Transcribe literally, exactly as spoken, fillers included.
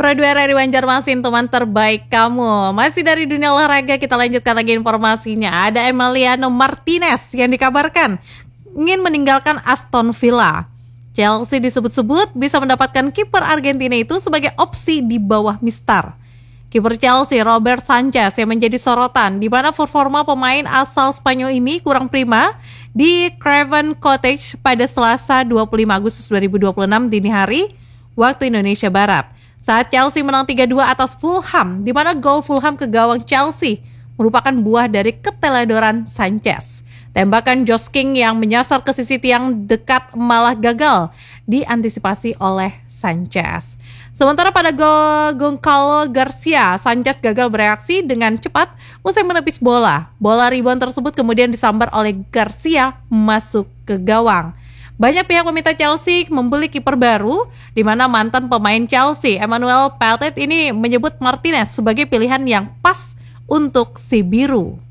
Pro dua R R I Banjarmasin, teman terbaik kamu. Masih dari dunia olahraga, kita lanjutkan lagi informasinya. Ada Emiliano Martinez yang dikabarkan ingin meninggalkan Aston Villa. Chelsea disebut-sebut bisa mendapatkan kiper Argentina itu sebagai opsi di bawah Mister. Kiper Chelsea Robert Sanchez yang menjadi sorotan, di mana performa pemain asal Spanyol ini kurang prima di Craven Cottage pada Selasa dua puluh lima Agustus dua ribu dua puluh enam dini hari waktu Indonesia Barat. Saat Chelsea menang tiga dua atas Fulham, di mana gol Fulham ke gawang Chelsea merupakan buah dari keteledoran Sanchez. Tembakan Josh King yang menyasar ke sisi tiang dekat malah gagal diantisipasi oleh Sanchez. Sementara pada gol Goncalo Garcia, Sanchez gagal bereaksi dengan cepat usai menepis bola. Bola rebound tersebut kemudian disambar oleh Garcia masuk ke gawang. Banyak pihak meminta Chelsea membeli kiper baru, di mana mantan pemain Chelsea, Emmanuel Petit ini menyebut Martinez sebagai pilihan yang pas untuk si biru.